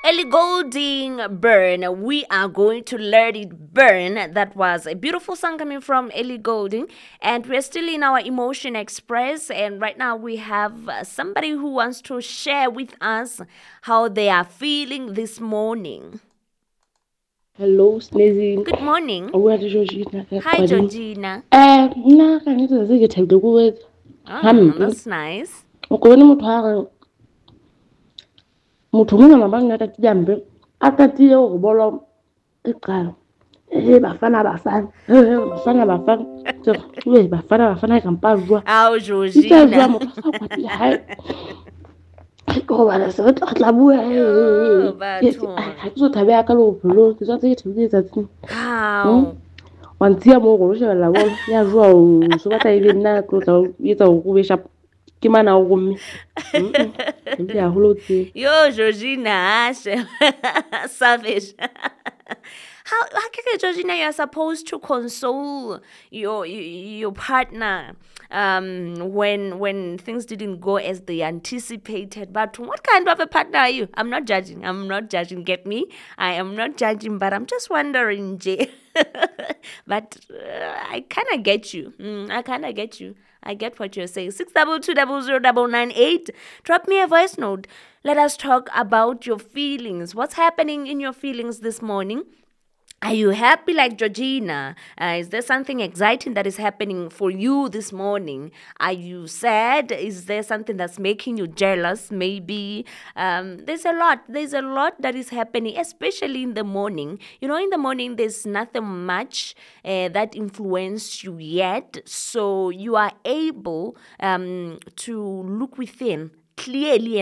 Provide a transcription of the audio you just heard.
Ellie Goulding, Burn. We are going to let it burn. That was a beautiful song coming from Ellie Goulding. And we're still in our Emotion Express. And right now we have somebody who wants to share with us how they are feeling this morning. Hello, Snazzy. Good morning. Where is Georgina? Hi, Georgina. Nna ka nnete se ke thabile ko wetsa Oh, hampe that's nice. o ko bone motho a re motho mongwe maabane a tatile hampe a tatile gore bolo e qala bafana bafana e kampa jwa Oh, itse a jwa Georgina. motho a sa kwatile hae ke go bala se re tla bua Yo, ga bathong. ke so thabe ya ka le bophelo ke tswatse ke thabile letsatsing How? wa ntshiya mo go lo shebella bolo ya jwa o so batla ebe nna tlo tla etsa go go be sharp ke mana o gomme thabile haholo tse Yo, Georgina, savage. How can Georgina, you're supposed to console your partner when things didn't go as they anticipated. But what kind of a partner are you? I'm not judging. I'm not judging. Get me? I am not judging, but I'm just wondering, Jay. But I kind of get you. I kind of get you. I get what you're saying. 622000998. Drop me a voice note. Let us talk about your feelings. What's happening in your feelings this morning? Are you happy like Georgina? Is there something exciting that is happening for you this morning? Are you sad? Is there something that's making you jealous? Maybe there's a lot. There's a lot that is happening, especially in the morning. You know, in the morning, there's nothing much that influences you yet. So you are able to look within clearly